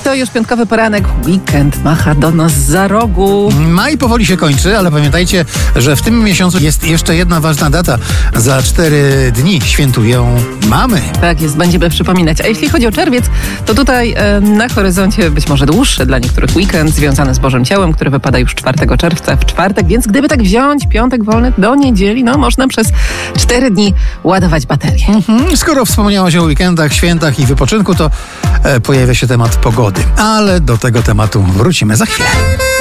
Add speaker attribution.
Speaker 1: to już piątkowy poranek. Weekend macha do nas za rogu.
Speaker 2: Maj powoli się kończy, ale pamiętajcie, że w tym miesiącu jest jeszcze jedna ważna data. Za 4 dni świętują mamy.
Speaker 1: Tak jest, będziemy przypominać. A jeśli chodzi o czerwiec, to tutaj na horyzoncie być może dłuższy dla niektórych weekend związany z Bożym Ciałem, który wypada już 4 czerwca w czwartek, więc gdyby tak wziąć piątek wolny do niedzieli, no można przez 4 dni ładować baterię.
Speaker 2: Skoro wspomniałaś o weekendach, świętach i wypoczynku, to pojawia się temat pogody. Ale do tego tematu wrócimy za chwilę.